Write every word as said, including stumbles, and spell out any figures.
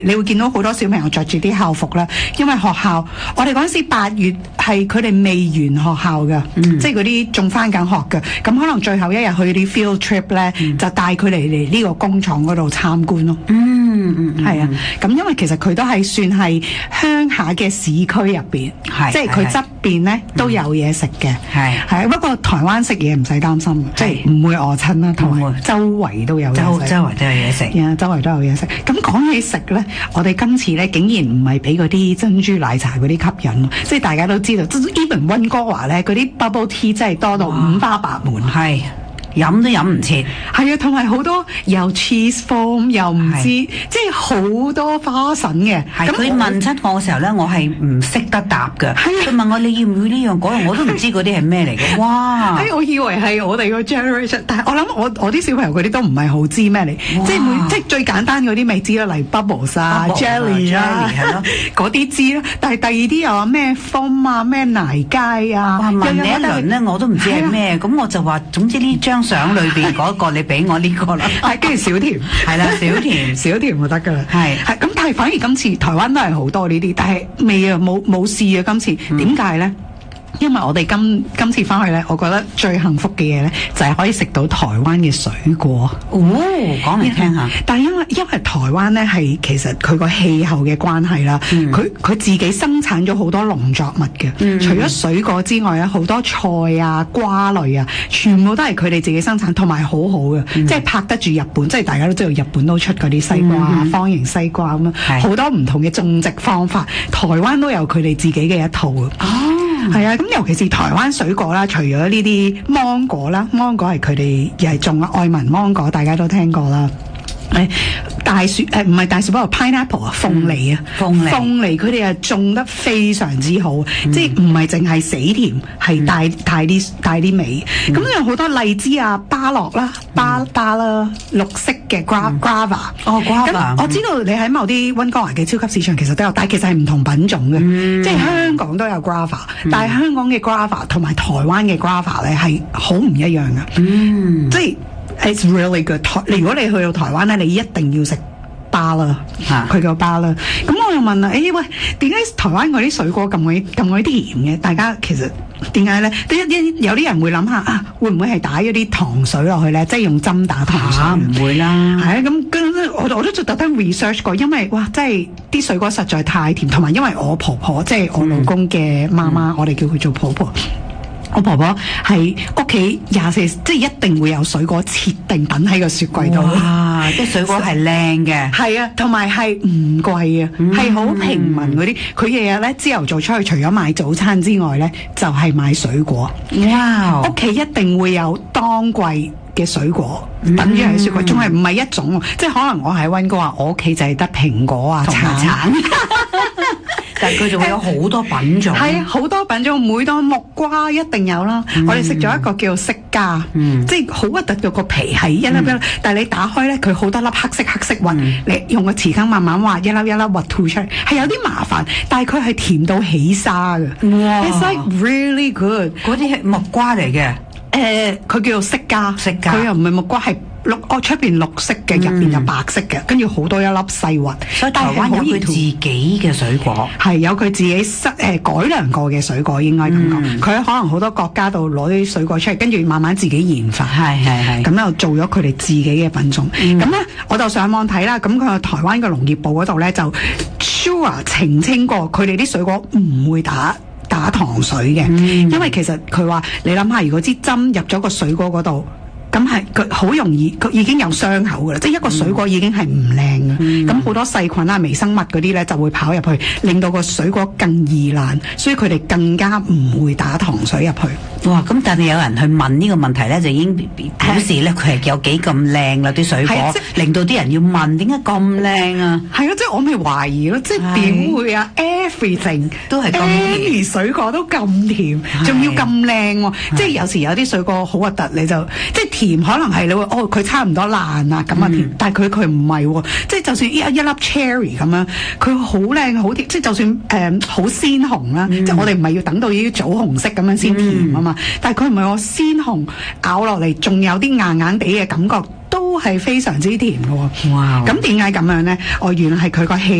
你會見到好多小朋友着住啲校服啦，因為學校我哋嗰陣時八月係佢哋未完學校嘅，嗯、即係嗰啲仲返緊學嘅，咁可能最後一日去啲 field trip 咧，嗯、就帶佢哋嚟呢個工廠嗰度參觀咯。嗯嗯，係啊，咁因為其實佢都係算係鄉下嘅市區入邊，即係佢側邊咧都有嘢食嘅，係係、嗯。不過台灣食嘢唔使擔心，即係唔會餓親啦，同埋周圍都有嘢食，周圍都有嘢食，啊，周圍都有嘢食。咁講起食咧，我哋今次咧竟然唔係俾嗰啲珍珠奶茶嗰啲吸引，即係大家都知道 ，even 溫哥華咧嗰啲 bubble tea 真係多到五花八門，係。飲都飲唔切，係啊，同埋好多又 cheese foam 又唔知，即係好多花神嘅。咁佢問親我嘅時候咧，我係唔識得答㗎。佢問我你要唔要呢樣嗰樣，我都唔知嗰啲係咩嚟嘅。哇！誒，我以為係我哋個 generation， 但係我諗我我啲小朋友嗰啲都唔係好知咩嚟，即係每即係最簡單嗰啲咪知啦，例如 bubbles 啊、jelly 啊嗰啲知啦。但係第二啲又話咩 foam 啊、咩奶街啊，問你一輪咧我都唔知係咩，咁我就話總之呢張相裏邊嗰個你俾我呢個啦，係跟住小甜，係啦，小甜小甜就得噶啦，係係咁，但係反而今次台灣都係好多呢啲，但係未啊，冇冇試啊，今次點解咧？因為我哋今今次翻去咧，我覺得最幸福嘅嘢咧，就係、是、可以食到台灣嘅水果。哦，講嚟聽下。但係因為因為台灣咧係其實佢個氣候嘅關係啦，佢佢、嗯、自己生產咗好多農作物嘅，嗯、除咗水果之外咧，好多菜啊、瓜類啊，全部都係佢哋自己生產，同埋好好嘅，嗯、即係拍得住日本。即係大家都知道日本都出嗰啲西瓜、嗯、方形西瓜咁樣，好是多唔同嘅種植方法，台灣都有佢哋自己嘅一套啊。哦。係啊，咁尤其是台灣水果啦，除咗呢啲芒果啦，芒果係佢哋又係種愛文芒果，大家都聽過啦。誒大樹誒唔係大樹，不過 pineapple 啊，鳳梨啊，鳳梨鳳梨佢哋係種得非常之好，嗯、即係唔係淨係死甜，係帶帶啲帶啲味。咁、嗯、有好多荔枝啊、芭樂啦、巴巴啦、綠色嘅 gra guava。哦 guava。我知道你喺某啲溫哥華嘅超級市場其實都有，但係其實係唔同品種嘅，嗯、即係香港都有 guava，嗯、但係香港嘅 guava 同埋台灣嘅 guava 咧係好唔一樣嘅。嗯，即係。It's really good。如果你去到台灣咧，你一定要食芭啦，佢個芭啦。咁我又問啦，誒、欸、喂，點解台灣嗰啲水果咁鬼咁鬼甜嘅？大家其實點解咧？一一有啲人會諗下啊，會唔會係打咗啲糖水落去咧？即係用針打糖水？唔、啊、會啦。係啊，咁跟我我都就特登 research 過，因為哇，真係啲水果實在太甜，同埋因為我婆婆即係我老公嘅媽媽，嗯、我哋叫佢做婆婆。我婆婆係屋企廿四，即係一定會有水果設定品喺個雪櫃度。哇！啲水果係靚嘅，係啊，同埋係唔貴啊，係好、嗯、平民嗰啲。佢日日咧朝頭早出去，除咗買早餐之外咧，就係、是、買水果。哇！屋企一定會有當季嘅水果，等於係雪櫃，仲係唔係一種？即係可能我喺溫哥華，我屋企就係得蘋果啊、橙橙。但係佢仲有好多品種，係啊，好多品種，每檔木瓜一定有啦。嗯、我哋食咗一個叫釋迦，嗯、即係好核突嘅個皮係一粒一粒，嗯、但係你打開咧，佢好多粒黑色黑色核，嗯、你用個匙羹慢慢挖一粒一粒核吐出嚟，係有啲麻煩，但係佢係甜到起沙嘅。哇 It's like really good。嗰啲係木瓜嚟嘅，誒、呃，佢叫做釋迦，釋迦，佢又唔係木瓜，係。綠哦，出邊綠色嘅，入邊就白色嘅，跟住好多一粒細核。所以台灣有佢自己嘅水果，係有佢自己誒、呃、改良過嘅水果，應該咁講。佢、嗯、可能好多國家度攞啲水果出嚟，跟住慢慢自己研發，係係係，咁又做咗佢哋自己嘅品種。咁咧、嗯，我就上網睇啦。咁佢台灣嘅農業部嗰度咧就 sure 澄清過，佢哋啲水果唔會打打糖水嘅，嗯、因為其實佢話你諗下，如果支針入咗個水果嗰度。咁係佢好容易，佢已經有傷口噶啦，即係一個水果已經係唔靚嘅。咁好、嗯、多細菌啊、微生物嗰啲咧就會跑入去，令到個水果更易爛，所以佢哋更加唔會打糖水入去。哇！咁但係有人去問呢個問題咧，就已經表示咧佢係有幾咁靚啦啲水果，令到啲人要問點解咁靚啊？係啊，即係我咪懷疑咯，即係點會啊 ？Everything 都係咁甜，水果都咁甜，仲要咁靚喎！即係有時有啲水果好核突，你就即係。甜可能係你會哦，佢差唔多爛啊咁啊甜，嗯、但係佢佢唔係喎，即係就算一一粒 cherry 咁樣，佢好靚好甜，即係就算誒好、呃、鮮紅啦，嗯、即係我哋唔係要等到呢啲棗紅色咁樣先甜啊嘛，嗯、但係佢唔係我鮮紅咬落嚟，仲有啲硬硬地嘅感覺，都都係非常之甜嘅喎。 哇！ 咁點解咁樣咧？哦，原來係佢個氣